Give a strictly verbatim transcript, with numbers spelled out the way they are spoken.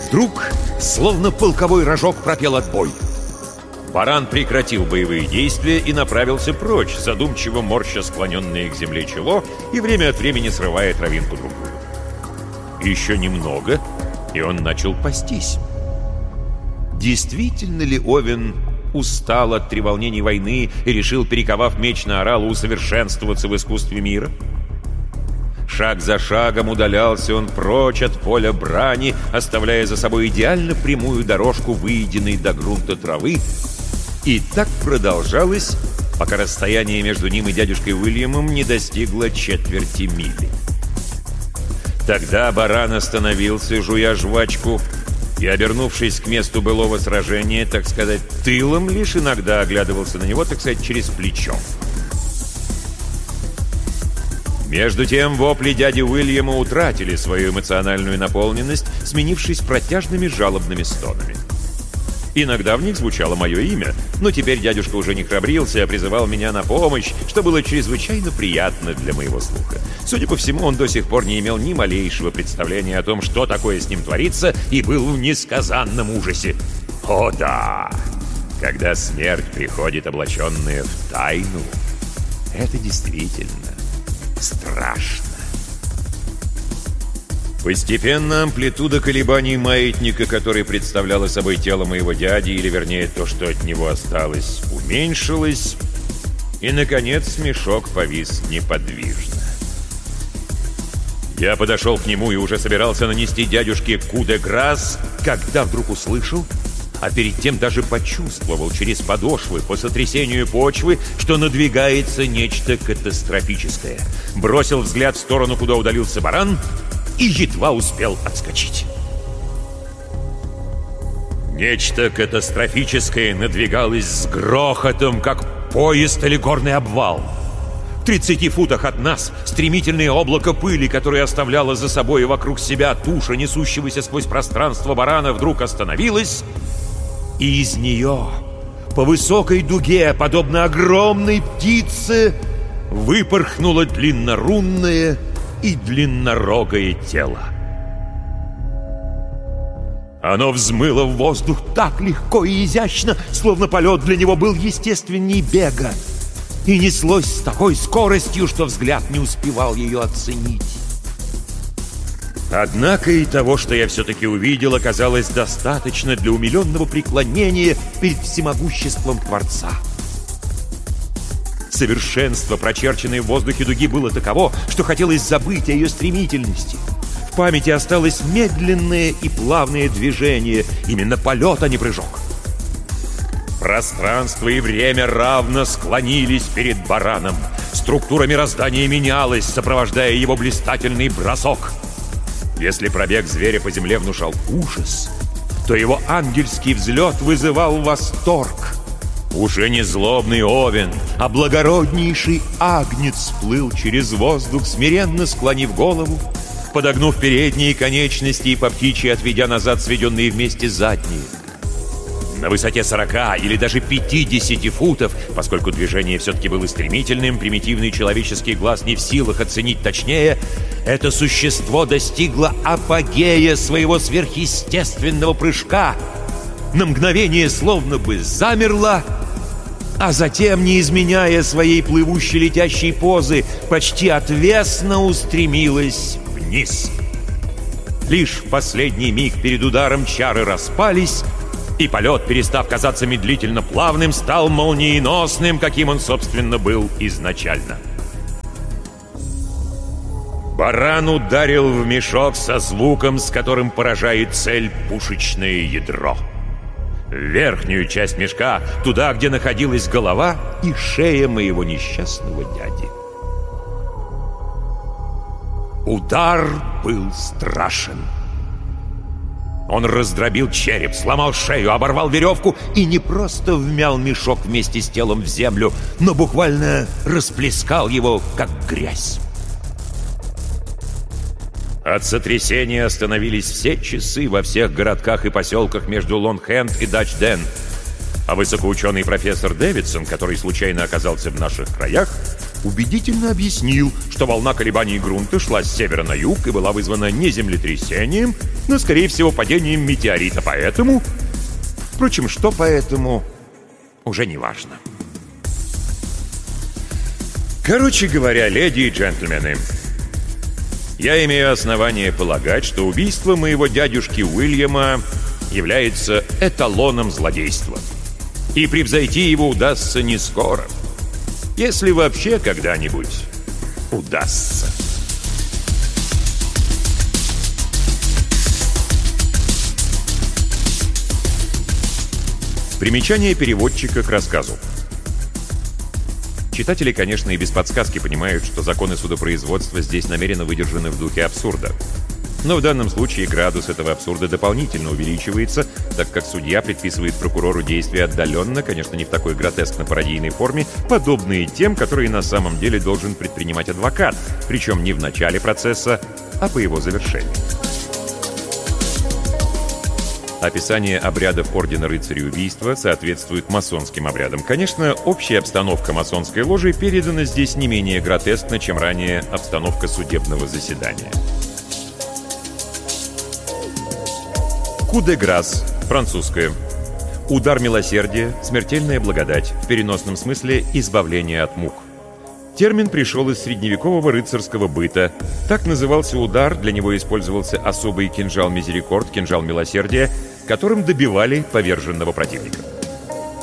Вдруг, словно полковой рожок, пропел отбой. Баран прекратил боевые действия и направился прочь, задумчиво морща склоненное к земле чело и время от времени срывая травинку-другую. Еще немного, и он начал пастись. Действительно ли Овен устал от треволнений войны и решил, перековав меч на орала, усовершенствоваться в искусстве мира? Шаг за шагом удалялся он прочь от поля брани, оставляя за собой идеально прямую дорожку выеденной до грунта травы. И так продолжалось, пока расстояние между ним и дядюшкой Уильямом не достигло четверти мили. Тогда баран остановился, жуя жвачку, и, обернувшись к месту былого сражения, так сказать, тылом, лишь иногда оглядывался на него, так сказать, через плечо. Между тем вопли дяди Уильяма утратили свою эмоциональную наполненность, сменившись протяжными жалобными стонами. Иногда в них звучало мое имя, но теперь дядюшка уже не храбрился, а призывал меня на помощь, что было чрезвычайно приятно для моего слуха. Судя по всему, он до сих пор не имел ни малейшего представления о том, что такое с ним творится, и был в несказанном ужасе. О да! Когда смерть приходит, облаченная в тайну, это действительно страшно. Постепенно амплитуда колебаний маятника, который представляло собой тело моего дяди, или вернее то, что от него осталось, уменьшилась, и, наконец, мешок повис неподвижно. Я подошел к нему и уже собирался нанести дядюшке ку-де-грас, когда вдруг услышал, а перед тем даже почувствовал через подошвы по сотрясению почвы, что надвигается нечто катастрофическое. Бросил взгляд в сторону, куда удалился баран, и едва успел отскочить. Нечто катастрофическое надвигалось с грохотом, как поезд или горный обвал. В тридцати футах от нас стремительное облако пыли, которое оставляло за собой и вокруг себя туша, несущегося сквозь пространство барана, вдруг остановилась, и из нее по высокой дуге, подобно огромной птице, выпорхнуло длиннорунное и длиннорогое тело. Оно взмыло в воздух так легко и изящно, словно полет для него был естественней бега, и неслось с такой скоростью, что взгляд не успевал ее оценить. Однако и того, что я все-таки увидел, оказалось достаточно для умиленного преклонения перед всемогуществом Творца. Совершенство, прочерченное в воздухе дуги, было таково, что хотелось забыть о ее стремительности. В памяти осталось медленное и плавное движение, именно полет, а не прыжок. Пространство и время равно склонились перед бараном. Структура мироздания менялась, сопровождая его блистательный бросок. Если пробег зверя по земле внушал ужас, то его ангельский взлет вызывал восторг. Уже не злобный Овен, а благороднейший Агнец плыл через воздух, смиренно склонив голову, подогнув передние конечности и по птичьи отведя назад сведенные вместе задние. На высоте сорока или даже пятидесяти футов, поскольку движение все-таки было стремительным, примитивный человеческий глаз не в силах оценить точнее, это существо достигло апогея своего сверхъестественного прыжка. На мгновение словно бы замерло, а затем, не изменяя своей плывущей летящей позы, почти отвесно устремилась вниз. Лишь в последний миг перед ударом чары распались, и полет, перестав казаться медлительно плавным, стал молниеносным, каким он, собственно, был изначально. Баран ударил в мешок со звуком, с которым поражает цель пушечное ядро. В верхнюю часть мешка, туда, где находилась голова и шея моего несчастного дяди. Удар был страшен. Он раздробил череп, сломал шею, оборвал веревку и не просто вмял мешок вместе с телом в землю, но буквально расплескал его, как грязь. От сотрясения остановились все часы во всех городках и поселках между Лонг-Энд и Дач-Ден. А высокоученый профессор Дэвидсон, который случайно оказался в наших краях, убедительно объяснил, что волна колебаний грунта шла с севера на юг и была вызвана не землетрясением, но, скорее всего, падением метеорита. Поэтому... Впрочем, что поэтому, уже не важно. Короче говоря, леди и джентльмены, я имею основание полагать, что убийство моего дядюшки Уильяма является эталоном злодейства. И превзойти его удастся не скоро. Если вообще когда-нибудь удастся. Примечание переводчика к рассказу. Читатели, конечно, и без подсказки понимают, что законы судопроизводства здесь намеренно выдержаны в духе абсурда. Но в данном случае градус этого абсурда дополнительно увеличивается, так как судья предписывает прокурору действия отдаленно, конечно, не в такой гротескно-пародийной форме, подобные тем, которые на самом деле должен предпринимать адвокат, причем не в начале процесса, а по его завершении. Описание обрядов Ордена Рыцарей Убийства соответствует масонским обрядам. Конечно, общая обстановка масонской ложи передана здесь не менее гротескно, чем ранее обстановка судебного заседания. Coup de grâce, французское. Удар милосердия, смертельная благодать, в переносном смысле избавление от мук. Термин пришел из средневекового рыцарского быта. Так назывался удар, для него использовался особый кинжал мизерикорд, кинжал милосердия, которым добивали поверженного противника.